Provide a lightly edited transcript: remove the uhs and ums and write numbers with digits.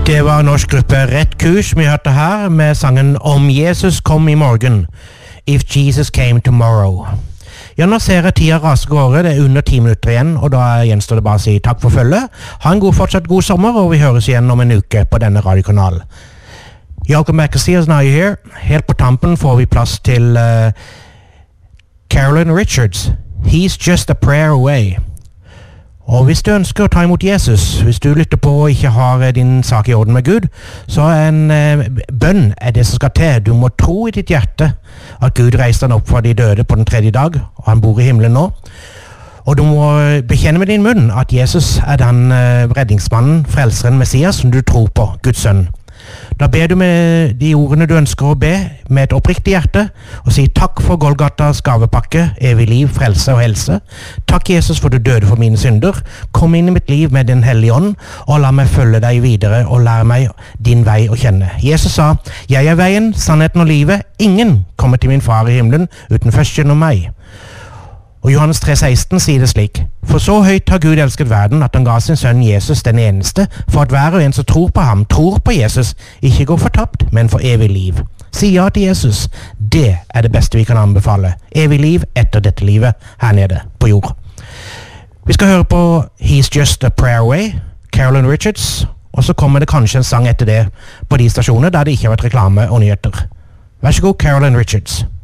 Det var norsk gruppe Rett Kurs vi hørte her med sangen Om Jesus kom i morgen, If Jesus Came Tomorrow. Ja, nå ser jeg tida raser gårde, det er under 10 minutter igjen, og da gjenstår det bare å si takk for følget. Ha en fortsatt god sommer, og vi høres igjen om en uke på denne radiokanalen. Welcome back to see us now you're here. Helt på tampen får vi plass til Carolyn Richards. He's just a prayer away. Og hvis du ønsker å ta imot Jesus, hvis du lytter på og ikke har din sak i orden med Gud, så en bønn er det som skal til. Du må tro i ditt hjerte at Gud reiste han opp fra de døde på den 3. dag, og han bor i himmelen nå. Og du må bekjenne med din munn at Jesus er den redningsmannen, frelseren, Messias, som du tror på, Guds sønn. Da ber du med de ordene du ønsker å be, med et oppriktig hjerte, og si takk for Golgatas gavepakke, evig liv, frelse og helse. Takk Jesus for du døde for mine synder. Kom inn i mitt liv med din hellige ånd, og la meg følge deg videre, og lær meg din vei å kjenne. Jesus sa, jeg er veien, sannheten og livet. Ingen kommer til min far i himmelen uten først gjennom meg. Og Johannes 3,16 sier det slik, for så høyt har Gud elsket verden at han ga sin sønn Jesus den eneste, for at hver og en som tror på ham, tror på Jesus, ikke går fortapt, men for evig liv. Si ja til Jesus, det er det beste vi kan anbefale. Evig liv etter dette livet her nede på jord. Vi skal høre på He's Just a Prayer Away, Carolyn Richards, og så kommer det kanskje en sang etter det på de stasjoner der det ikke har vært reklame og nyheter. Vær så god, Carolyn Richards.